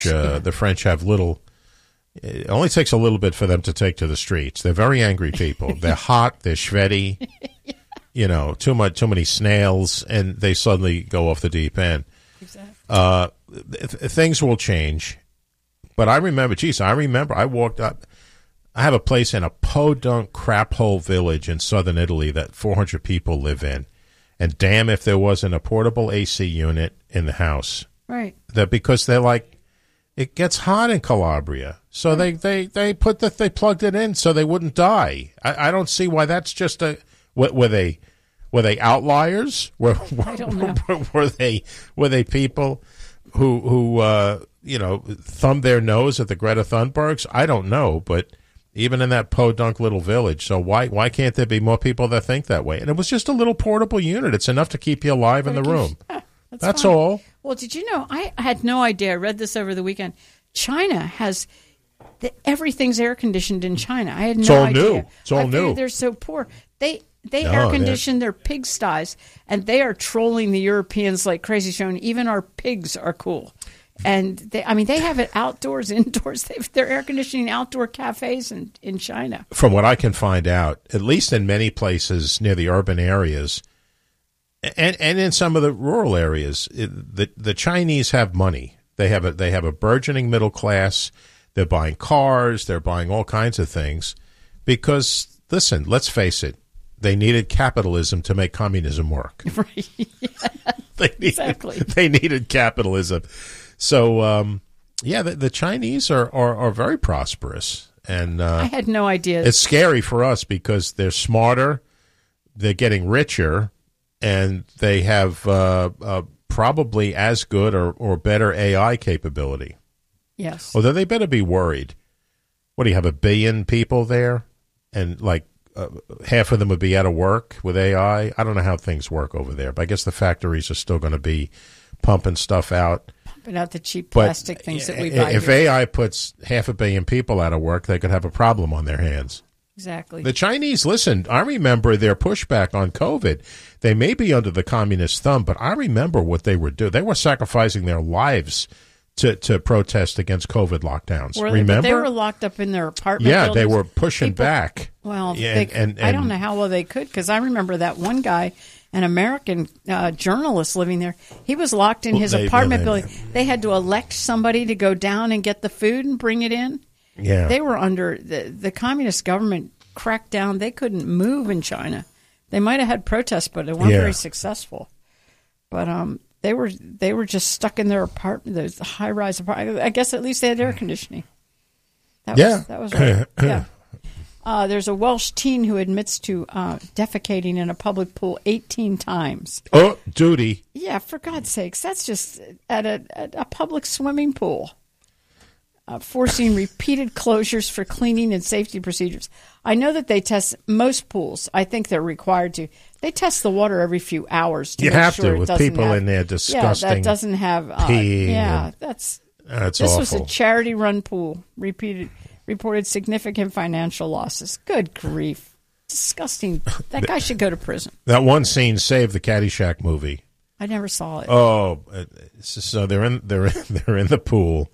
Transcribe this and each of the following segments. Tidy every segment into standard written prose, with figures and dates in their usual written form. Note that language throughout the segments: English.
The French have little. It only takes a little bit for them to take to the streets. They're very angry people. They're hot. They're sweaty. Too many snails, and they suddenly go off the deep end. Exactly. Things will change, but I remember. I walked up. I have a place in a podunk crap hole village in southern Italy that 400 people live in, and damn if there wasn't a portable AC unit in the house. Right. Because they're like, it gets hot in Calabria, so they plugged it in so they wouldn't die. I don't see why that's just a. Were they outliers? I don't know. Were they people who thumbed their nose at the Greta Thunbergs? I don't know, but even in that podunk little village, so why can't there be more people that think that way? And it was just a little portable unit. It's enough to keep you alive in the room. That's all. Well, did you know? I had no idea. I read this over the weekend. China has everything's air conditioned in China. I had no idea. It's all new. They're so poor. They air condition their pigsties, and they are trolling the Europeans like crazy, showing even our pigs are cool. And they have it outdoors, indoors. They're air conditioning outdoor cafes in China. From what I can find out, at least in many places near the urban areas, and in some of the rural areas, the Chinese have money. They have a burgeoning middle class. They're buying cars. They're buying all kinds of things because, listen, let's face it. They needed capitalism to make communism work. Right. Yeah. They needed capitalism. So, the Chinese are very prosperous. And I had no idea. It's scary for us because they're smarter, they're getting richer, and they have probably as good or better AI capability. Yes. Although they better be worried. What, do you have 1 billion people there? And half of them would be out of work with AI. I don't know how things work over there, but I guess the factories are still going to be pumping stuff out. Pumping out the cheap plastic things that we buy. If AI puts 500 million people out of work, they could have a problem on their hands. Exactly. The Chinese, listen, I remember their pushback on COVID. They may be under the communist thumb, but I remember what they were doing. They were sacrificing their lives to protest against COVID lockdowns. Remember? They were locked up in their apartment buildings. They were pushing back. Well, I don't know how well they could, because I remember that one guy, an American journalist living there, he was locked in his apartment building. They had to elect somebody to go down and get the food and bring it in. Yeah. They were under the communist government cracked down. They couldn't move in China. They might have had protests, but they weren't very successful. But they were just stuck in their apartment, those high-rise apartment. I guess at least they had air conditioning. That was right. Yeah. There's a Welsh teen who admits to defecating in a public pool 18 times. Oh, duty. Yeah, for God's sakes. That's just at a public swimming pool. Forcing repeated closures for cleaning and safety procedures. I know that they test most pools. I think they're required to. They test the water every few hours to you make have sure to with people in there disgusting. Yeah, that doesn't have peeing. That's this awful. was a charity-run pool. Reported significant financial losses. Good grief! Disgusting. That guy should go to prison. That one scene saved the Caddyshack movie. I never saw it. Oh, so they're in the pool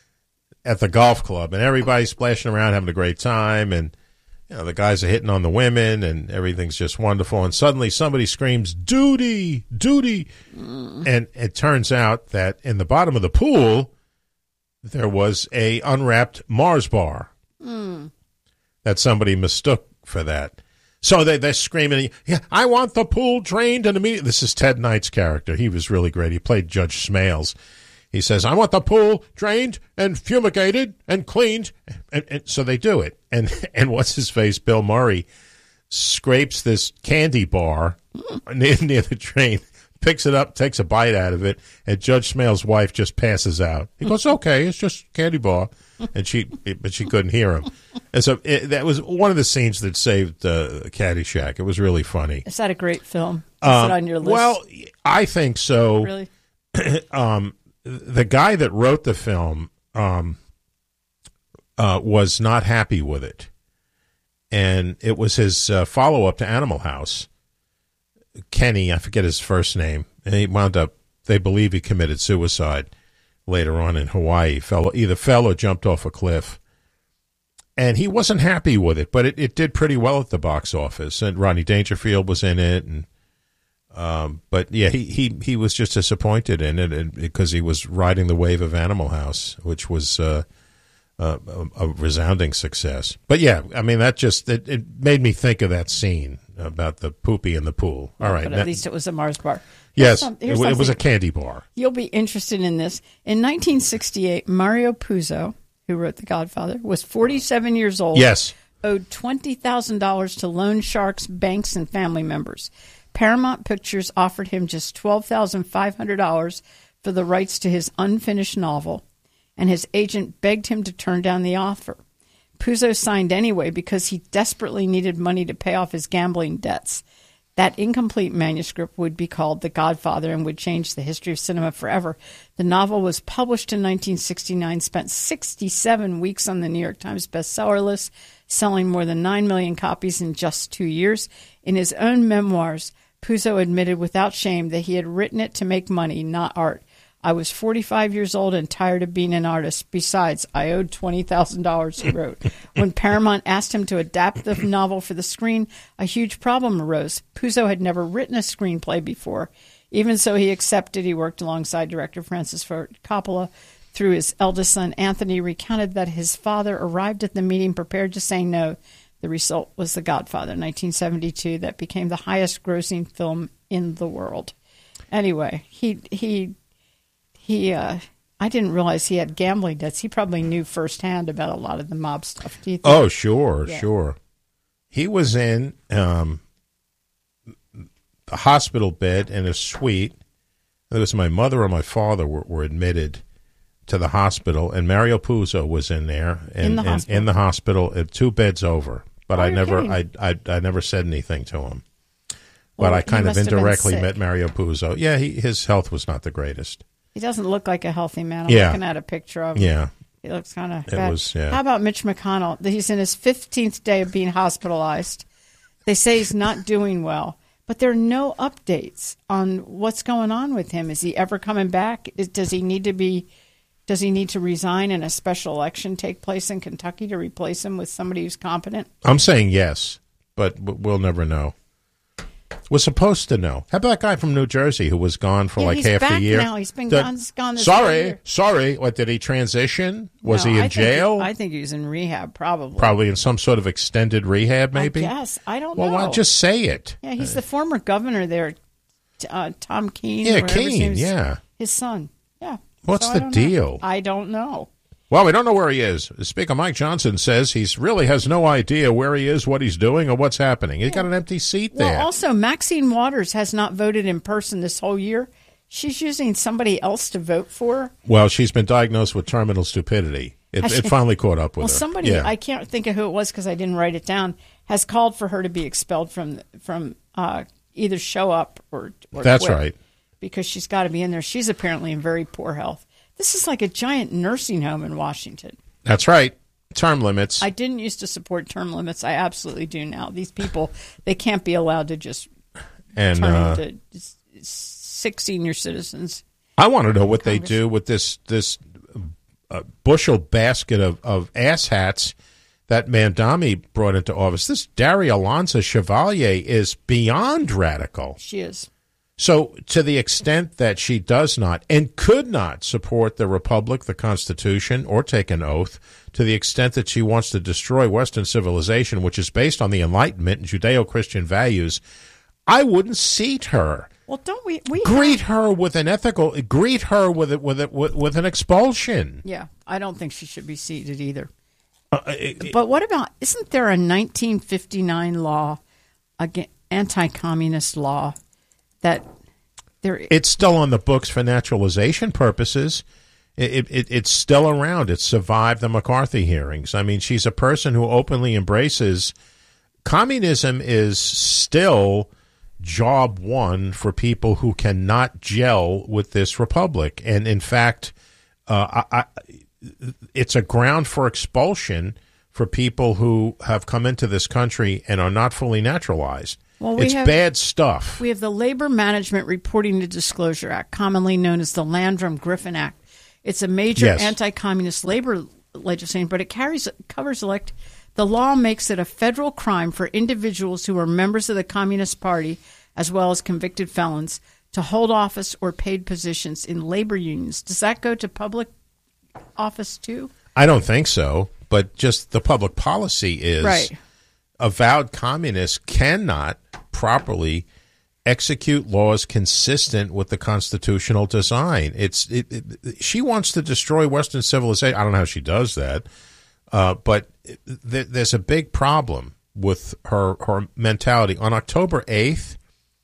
at the golf club, and everybody's splashing around, having a great time, and the guys are hitting on the women, and everything's just wonderful. And suddenly, somebody screams, "Duty, duty!" And it turns out that in the bottom of the pool, there was a unwrapped Mars bar that somebody mistook for that. So they're screaming, "Yeah, I want the pool drained and immediately." This is Ted Knight's character. He was really great. He played Judge Smales. He says, "I want the pool drained and fumigated and cleaned." And so they do it. And what's his face? Bill Murray scrapes this candy bar near the drain, picks it up, takes a bite out of it, and Judge Smales' wife just passes out. He goes, "Okay, it's just candy bar." But she couldn't hear him. And so that was one of the scenes that saved Caddyshack. It was really funny. Is that a great film? Is it on your list? Well, I think so. Really? The guy that wrote the film was not happy with it. And it was his follow-up to Animal House. Kenny, I forget his first name. And he wound up, they believe he committed suicide. later on in Hawaii. Either fell or jumped off a cliff. And he wasn't happy with it, but it did pretty well at the box office. And Rodney Dangerfield was in it, and but yeah, he was just disappointed in it because he was riding the wave of Animal House, which was a resounding success. But yeah, I mean that just it made me think of that scene about the poopy in the pool. All right, but at least it was a Mars bar. Yes, it was a candy bar. You'll be interested in this. In 1968, Mario Puzo, who wrote The Godfather, was 47 years old. Yes. Owed $20,000 to loan sharks, banks, and family members. Paramount Pictures offered him just $12,500 for the rights to his unfinished novel, and his agent begged him to turn down the offer. Puzo signed anyway because he desperately needed money to pay off his gambling debts. That incomplete manuscript would be called The Godfather and would change the history of cinema forever. The novel was published in 1969, spent 67 weeks on the New York Times bestseller list, selling more than 9 million copies in just 2 years. In his own memoirs, Puzo admitted without shame that he had written it to make money, not art. I was 45 years old and tired of being an artist. Besides, I owed $20,000, he wrote. When Paramount asked him to adapt the novel for the screen, a huge problem arose. Puzo had never written a screenplay before. Even so, he accepted. He worked alongside director Francis Ford Coppola. Through his eldest son, Anthony, recounted that his father arrived at the meeting prepared to say no. The result was The Godfather, 1972, that became the highest-grossing film in the world. Anyway, I didn't realize he had gambling debts. He probably knew firsthand about a lot of the mob stuff. Do you think? Oh, sure, yeah. Sure. He was in the hospital bed in a suite. It was my mother and my father were admitted to the hospital, and Mario Puzo was in there in the hospital, 2 beds over. But I never said anything to him. But I kind of indirectly met Mario Puzo. Yeah, his health was not the greatest. He doesn't look like a healthy man. I'm looking at a picture of him. Yeah. He looks kind of bad. How about Mitch McConnell? He's in his 15th day of being hospitalized. They say he's not doing well, but there are no updates on what's going on with him. Is he ever coming back? Does he need to resign and a special election take place in Kentucky to replace him with somebody who's competent? I'm saying yes, but we'll never know. We're supposed to know. How about that guy from New Jersey who was gone for like half the year? Now. He's been gone this year. Sorry. What, did he transition? Was he in jail? I think he was in rehab, probably. Probably in some sort of extended rehab, maybe? Yes, I don't know. Well, why don't just say it? Yeah, he's the former governor there, Tom Keene. Yeah, Keene, yeah. His son, yeah. What's the deal? I don't know. Well, we don't know where he is. Speaker Mike Johnson says he really has no idea where he is, what he's doing, or what's happening. He's got an empty seat there. Well, also, Maxine Waters has not voted in person this whole year. She's using somebody else to vote for her. Well, she's been diagnosed with terminal stupidity. It finally caught up with her. Well, somebody, I can't think of who it was because I didn't write it down, has called for her to be expelled from either show up or That's quit, right. because she's got to be in there. She's apparently in very poor health. This is like a giant nursing home in Washington. That's right. Term limits. I didn't used to support term limits. I absolutely do now. These people, they can't be allowed to just turn into sick senior citizens. I want to know what they do with this bushel basket of asshats that Mandami brought into office. This Daria Alonso Chevalier is beyond radical. She is. So to the extent that she does not and could not support the Republic, the Constitution, or take an oath, to the extent that she wants to destroy Western civilization, which is based on the Enlightenment and Judeo-Christian values, I wouldn't seat her. Well, don't we greet her with an expulsion? Yeah, I don't think she should be seated either. But what about, isn't there a 1959 law, anti-communist law, that it's still on the books for naturalization purposes. It's still around. It survived the McCarthy hearings. I mean, she's a person who openly embraces communism. Is still job one for people who cannot gel with this republic. And in fact, it's a ground for expulsion for people who have come into this country and are not fully naturalized. Well, it's bad stuff. We have the Labor Management Reporting and Disclosure Act, commonly known as the Landrum-Griffin Act. It's a major Yes. anti-communist labor legislation, but it covers the law makes it a federal crime for individuals who are members of the Communist Party, as well as convicted felons, to hold office or paid positions in labor unions. Does that go to public office too? I don't think so, but just the public policy is Right. avowed communists cannot properly execute laws consistent with the constitutional design. She wants to destroy Western civilization. I don't know how she does that, but there's a big problem with her mentality. On October 8th,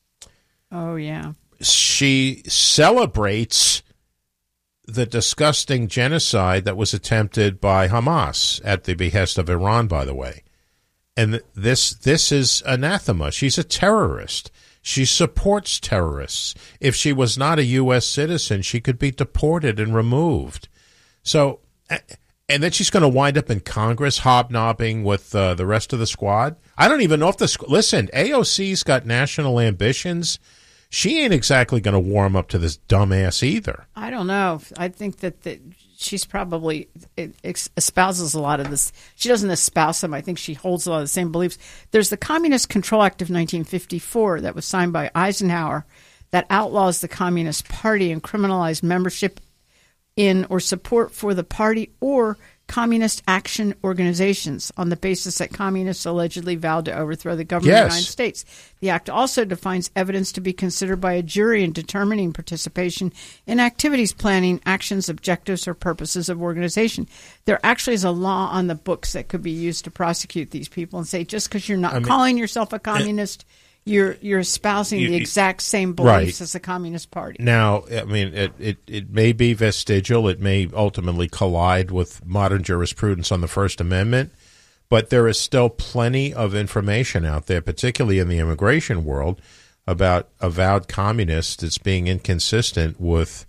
Oh, yeah. she celebrates the disgusting genocide that was attempted by Hamas at the behest of Iran, by the way. And this is anathema. She's a terrorist. She supports terrorists. If she was not a U.S. citizen, she could be deported and removed. So, and then she's going to wind up in Congress hobnobbing with the rest of the squad. I don't even know if listen, AOC's got national ambitions. She ain't exactly going to warm up to this dumbass either. I don't know. I think that she's probably espouses a lot of this. She doesn't espouse them. I think she holds a lot of the same beliefs. There's the Communist Control Act of 1954 that was signed by Eisenhower that outlaws the Communist Party and criminalized membership in or support for the party or communist action organizations on the basis that communists allegedly vowed to overthrow the government of the United States. The act also defines evidence to be considered by a jury in determining participation in activities, planning, actions, objectives, or purposes of organization. There actually is a law on the books that could be used to prosecute these people and say, just because you're not calling yourself a communist, you're espousing the exact same beliefs as the Communist Party. Now, I mean, it may be vestigial. It may ultimately collide with modern jurisprudence on the First Amendment, but there is still plenty of information out there, particularly in the immigration world, about avowed communists that's being inconsistent with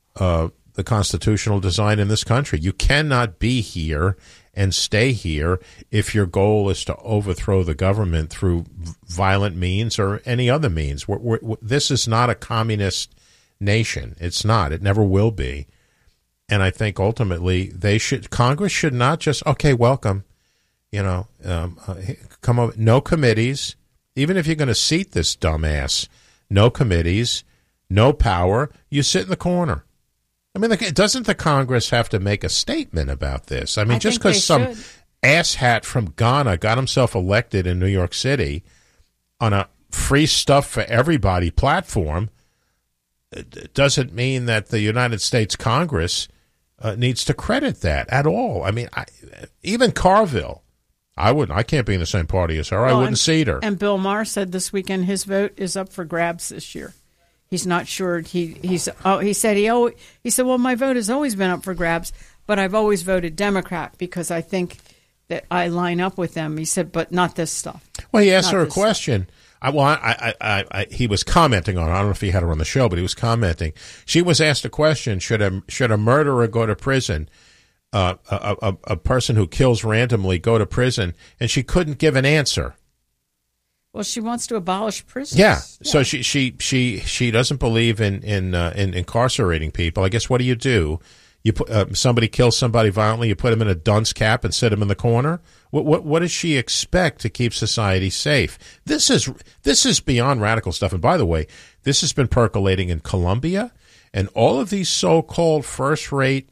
the constitutional design in this country. You cannot be here and stay here if your goal is to overthrow the government through violent means or any other means. This is not a communist nation. It's not. It never will be. And I think ultimately Congress should not just, okay, welcome, come over. No committees. Even if you're going to seat this dumbass, no committees, no power. You sit in the corner. I mean, doesn't the Congress have to make a statement about this? I mean, just because some asshat from Ghana got himself elected in New York City on a free stuff for everybody platform doesn't mean that the United States Congress needs to credit that at all. I mean, even Carville, I can't be in the same party as her. I wouldn't seat her. And Bill Maher said this weekend his vote is up for grabs this year. He's not sure. He said, well, my vote has always been up for grabs, but I've always voted Democrat because I think that I line up with them. He said, but not this stuff. Well, he asked her a question. He was commenting on it. I don't know if he had her on the show, but he was commenting. She was asked a question: should a murderer go to prison? A person who kills randomly go to prison? And she couldn't give an answer. Well, she wants to abolish prisons. Yeah. So she doesn't believe in incarcerating people. I guess what do? You put somebody kills somebody violently. You put them in a dunce cap and sit them in the corner. What does she expect to keep society safe? This is beyond radical stuff. And by the way, this has been percolating in Colombia, and all of these so-called first-rate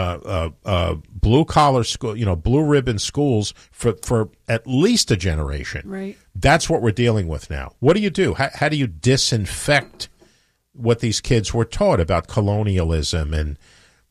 blue collar school, blue ribbon schools for at least a generation. Right. That's what we're dealing with now. What do you do? How do you disinfect what these kids were taught about colonialism and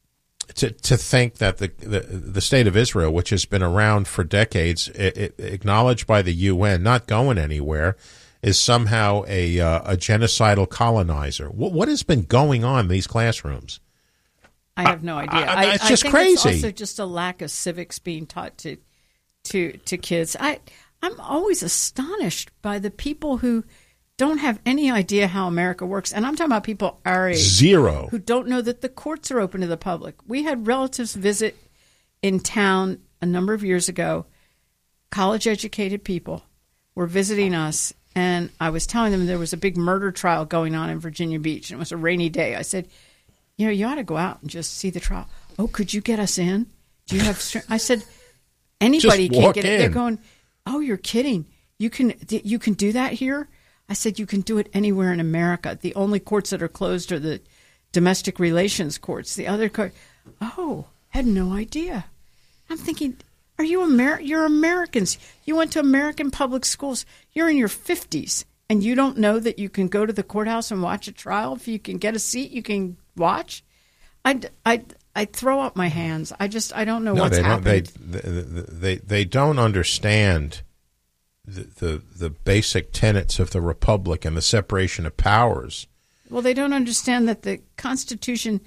to think that the state of Israel, which has been around for decades, acknowledged by the UN, not going anywhere, is somehow a genocidal colonizer? What has been going on in these classrooms? I have no idea. It's just I think crazy. It's also just a lack of civics being taught to kids. I'm always astonished by the people who don't have any idea how America works. And I'm talking about people our age. Zero. Who don't know that the courts are open to the public. We had relatives visit in town a number of years ago. College-educated people were visiting us, and I was telling them there was a big murder trial going on in Virginia Beach, and it was a rainy day. I said, you ought to go out and just see the trial. Oh, could you get us in? Do you have strength? I said, anybody can get it. They're going, oh, you're kidding. You can do that here? I said, you can do it anywhere in America. The only courts that are closed are the domestic relations courts. The other court, had no idea. I'm thinking, are you you're Americans. You went to American public schools. You're in your 50s, and you don't know that you can go to the courthouse and watch a trial. If you can get a seat, you can watch. I throw up my hands. I don't know what's happening. They don't understand the basic tenets of the republic and the separation of powers. Well, they don't understand that the Constitution,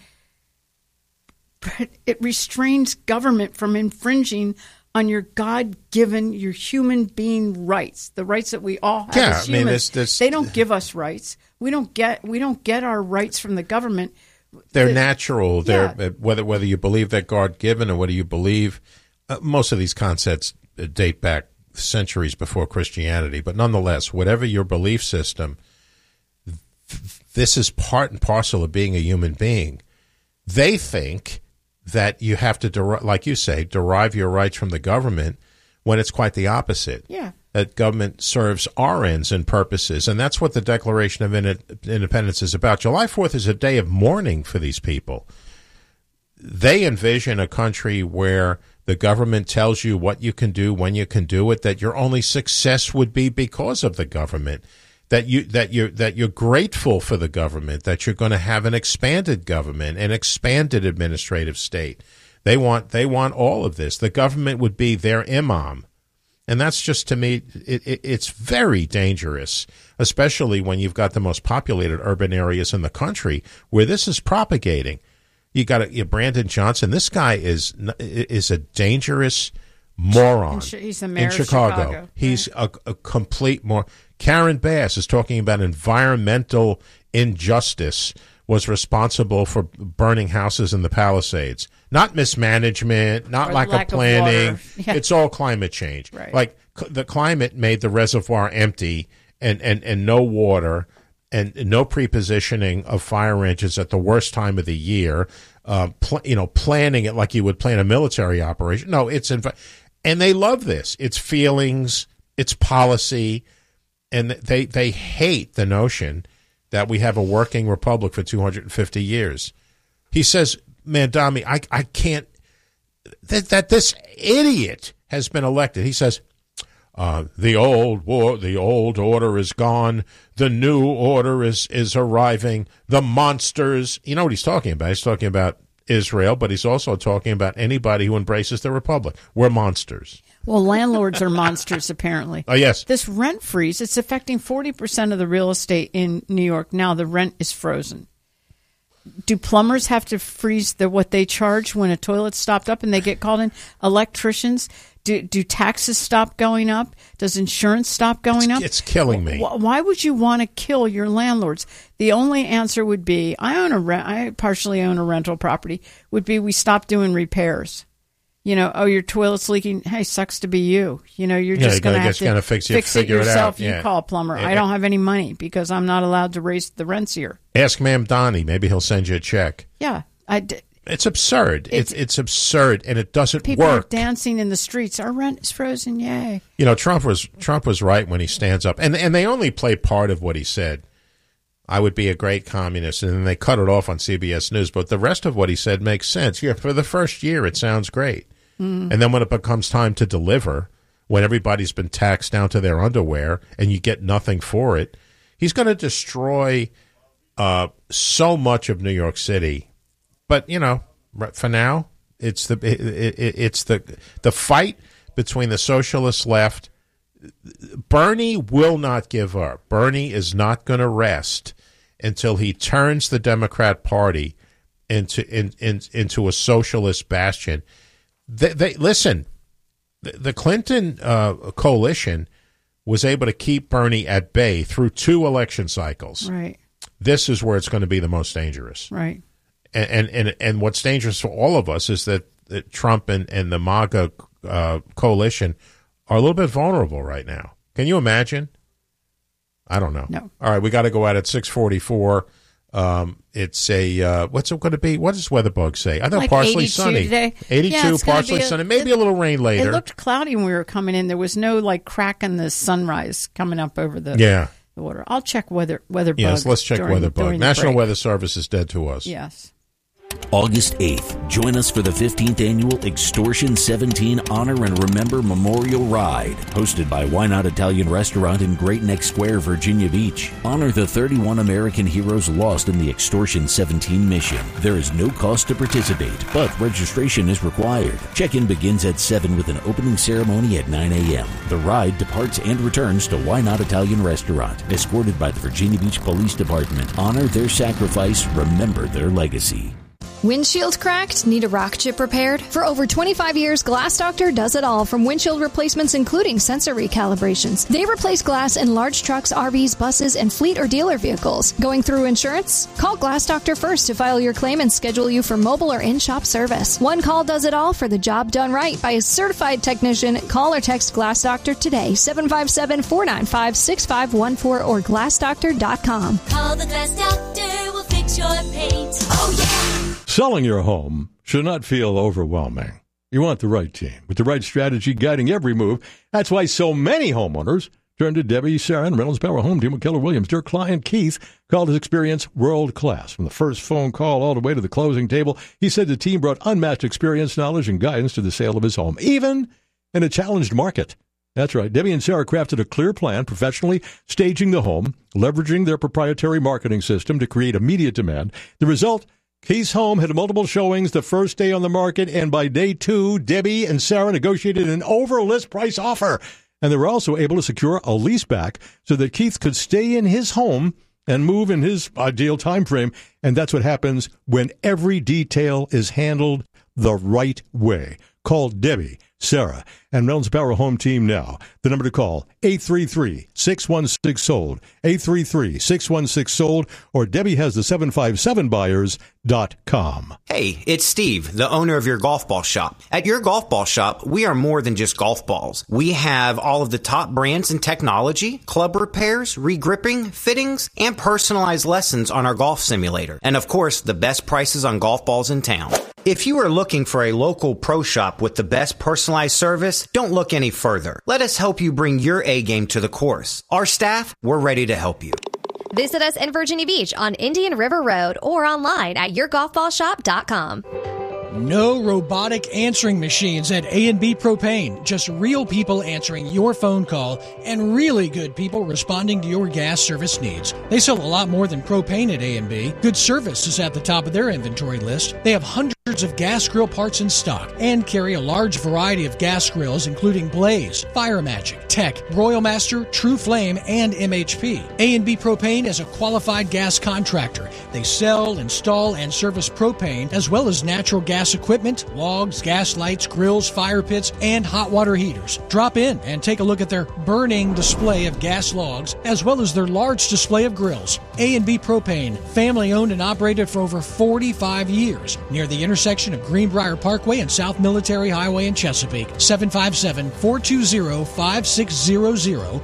it restrains government from infringing on your God-given, your human being rights, the rights that we all have as humans. They don't give us rights. We don't get our rights from the government. They're natural. They're whether you believe they're God-given or whether you believe most of these concepts date back centuries before Christianity. But nonetheless, whatever your belief system, this is part and parcel of being a human being. They think that you have to, like you say, derive your rights from the government when it's quite the opposite. Yeah. That government serves our ends and purposes, and that's what the Declaration of Independence is about. July 4th is a day of mourning for these people. They envision a country where the government tells you what you can do, when you can do it, that your only success would be because of the government, that you're grateful for the government, that you're going to have an expanded government, an expanded administrative state. They want all of this. The government would be their imam. And that's just, to me, it's very dangerous, especially when you've got the most populated urban areas in the country where this is propagating. You got Brandon Johnson. This guy is a dangerous moron. He's the mayor in Chicago. Right. He's a complete moron. Karen Bass is talking about environmental injustice was responsible for burning houses in the Palisades. Not mismanagement, not lack of planning. Yeah. It's all climate change. Right. Like the climate made the reservoir empty and no water and no prepositioning of fire engines at the worst time of the year. Planning it like you would plan a military operation. No, and they love this. It's feelings, it's policy, and they hate the notion that we have a working republic for 250 years. He says, Mandami, I can't, that this idiot has been elected. He says, the old order is gone. The new order is arriving. The monsters. You know what he's talking about? He's talking about Israel, but he's also talking about anybody who embraces the republic. We're monsters. Well, landlords are monsters, apparently. Oh, yes. This rent freeze, it's affecting 40% of the real estate in New York. Now the rent is frozen. Do plumbers have to freeze what they charge when a toilet's stopped up and they get called in? Electricians? Do taxes stop going up? Does insurance stop going up? It's killing me. Why would you want to kill your landlords? The only answer would be, I partially own a rental property, would be we stop doing repairs. Your toilet's leaking. Hey, sucks to be you. You're just going to have to fix it yourself. You call a plumber. I don't have any money because I'm not allowed to raise the rents here. Ask Ma'am Donnie. Maybe he'll send you a check. Yeah. It's absurd. It's absurd, and it doesn't people work. People are dancing in the streets. Our rent is frozen. Yay. Trump was right when he stands up, and they only play part of what he said. I would be a great communist, and then they cut it off on CBS News. But the rest of what he said makes sense. Yeah, for the first year, it sounds great. And then when it becomes time to deliver, when everybody's been taxed down to their underwear and you get nothing for it, he's going to destroy so much of New York City. But, for now, it's the fight between the socialist left. Bernie will not give up. Bernie is not going to rest until he turns the Democrat Party into a socialist bastion. Listen, the Clinton coalition was able to keep Bernie at bay through 2 election cycles. Right. This is where it's going to be the most dangerous. Right. And what's dangerous for all of us is that Trump and the MAGA coalition are a little bit vulnerable right now. Can you imagine? I don't know. No. All right, we got to go out at 6:44. It's a what's it going to be? What does WeatherBug say? I thought like partially 82 sunny. today. 82, Yeah, partially sunny. Maybe a little rain later. It looked cloudy when we were coming in. There was no like crack in the sunrise coming up over the water. I'll check WeatherBug. Yes, let's check WeatherBug. National break. Weather Service is dead to us. Yes. August 8th, join us for the 15th Annual Extortion 17 Honor and Remember Memorial Ride, hosted by Why Not Italian Restaurant in Great Neck Square, Virginia Beach. Honor the 31 American heroes lost in the Extortion 17 mission. There is no cost to participate, but registration is required. Check-in begins at 7 with an opening ceremony at 9 a.m. The ride departs and returns to Why Not Italian Restaurant, escorted by the Virginia Beach Police Department. Honor their sacrifice, remember their legacy. Windshield cracked? Need a rock chip repaired? For over 25 years, Glass Doctor does it all, from windshield replacements including sensor recalibrations. They replace glass in large trucks, RVs, buses, and fleet or dealer vehicles. Going through insurance? Call Glass Doctor first to file your claim and schedule you for mobile or in-shop service. One call does it all for the job done right by a certified technician. Call or text Glass Doctor today, 757-495-6514 or glassdoctor.com. Call the Glass Doctor, we'll fix your paint. Oh, yeah! Selling your home should not feel overwhelming. You want the right team with the right strategy guiding every move. That's why so many homeowners turn to Debbie, Sarah, and Reynolds Power Home Team with Keller Williams. Their client, Keith, called his experience world-class. From the first phone call all the way to the closing table, he said the team brought unmatched experience, knowledge, and guidance to the sale of his home, even in a challenged market. That's right. Debbie and Sarah crafted a clear plan, professionally staging the home, leveraging their proprietary marketing system to create immediate demand. The result, Keith's home had multiple showings the first day on the market, and by day 2, Debbie and Sarah negotiated an over-list price offer. And they were also able to secure a lease back so that Keith could stay in his home and move in his ideal time frame. And that's what happens when every detail is handled the right way. Call Debbie, Sarah, and Reynolds Power Home Team now. The number to call, 833-616-SOLD, 833-616-SOLD, or Debbie has the 757buyers.com. Hey, it's Steve, the owner of your golf ball shop. At your golf ball shop, we are more than just golf balls. We have all of the top brands in technology, club repairs, regripping, fittings, and personalized lessons on our golf simulator. And of course, the best prices on golf balls in town. If you are looking for a local pro shop with the best personalized service, don't look any further. Let us help you bring your A-game to the course. Our staff, we're ready to help you. Visit us in Virginia Beach on Indian River Road or online at yourgolfballshop.com. No robotic answering machines at A&B Propane. Just real people answering your phone call and really good people responding to your gas service needs. They sell a lot more than propane at A&B. Good service is at the top of their inventory list. They have hundreds of gas grill parts in stock and carry a large variety of gas grills including Blaze, Fire Magic, Tech, Royal Master, True Flame, and MHP. A&B Propane is a qualified gas contractor. They sell, install, and service propane as well as natural gas equipment, logs, gas lights, grills, fire pits, and hot water heaters. Drop in and take a look at their burning display of gas logs as well as their large display of grills. A&B Propane, family owned and operated for over 45 years near the intersection of Greenbrier Parkway and South Military Highway in Chesapeake. 757-420-5600,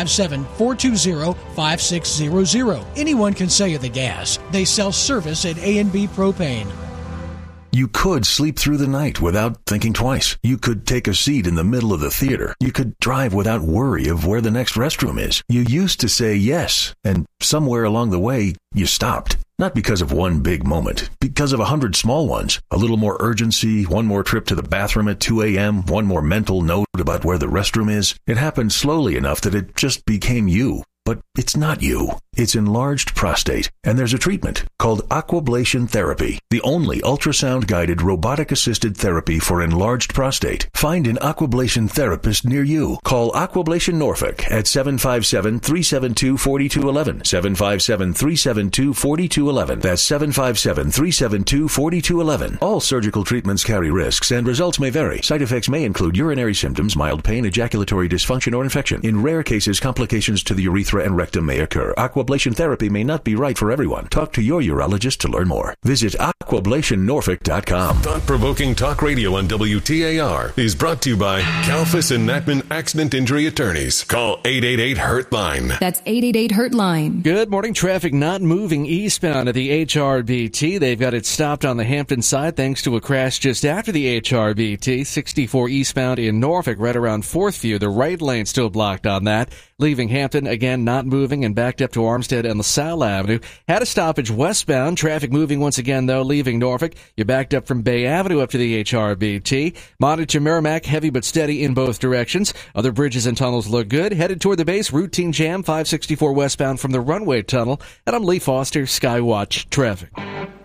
757-420-5600. Anyone can sell you the gas. They sell service at A&B Propane. You could sleep through the night without thinking twice. You could take a seat in the middle of the theater. You could drive without worry of where the next restroom is. You used to say yes, and somewhere along the way, you stopped. Not because of one big moment, because of 100 small ones. A little more urgency, one more trip to the bathroom at 2 a.m., one more mental note about where the restroom is. It happened slowly enough that it just became you. But it's not you. It's enlarged prostate, and there's a treatment called Aquablation Therapy, the only ultrasound-guided robotic-assisted therapy for enlarged prostate. Find an Aquablation therapist near you. Call Aquablation Norfolk at 757-372-4211, 757-372-4211. That's 757-372-4211. All surgical treatments carry risks, and results may vary. Side effects may include urinary symptoms, mild pain, ejaculatory dysfunction, or infection. In rare cases, complications to the urethra urethra and rectum may occur. Aquablation therapy may not be right for everyone. Talk to your urologist to learn more. Visit aquablationnorfolk.com. Thought-provoking talk radio on WTAR is brought to you by Kalfas and Natman Accident Injury Attorneys. Call 888-HURT-LINE. That's 888-HURT-LINE. Good morning. Traffic not moving eastbound at the HRBT. They've got it stopped on the Hampton side thanks to a crash just after the HRBT. 64 eastbound in Norfolk, right around 4th View. The right lane still blocked on that. Leaving Hampton, again, not moving and backed up to Armstead and LaSalle Avenue. Had a stoppage westbound. Traffic moving once again, though, leaving Norfolk. You're backed up from Bay Avenue up to the HRBT. Monitor Merrimack, heavy but steady in both directions. Other bridges and tunnels look good. Headed toward the base, routine jam, 564 westbound from the runway tunnel. And I'm Lee Foster, Skywatch Traffic.